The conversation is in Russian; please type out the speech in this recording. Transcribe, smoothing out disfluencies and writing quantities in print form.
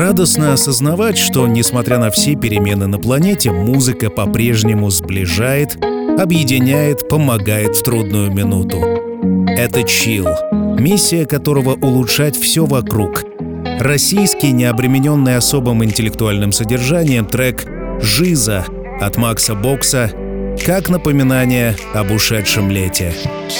Радостно осознавать, что, несмотря на все перемены на планете, музыка по-прежнему сближает, объединяет, помогает в трудную минуту. Это чилл, миссия которого улучшать все вокруг. Российский, не обремененный особым интеллектуальным содержанием, трек «Жиза» от Макса Бокса как напоминание об ушедшем лете.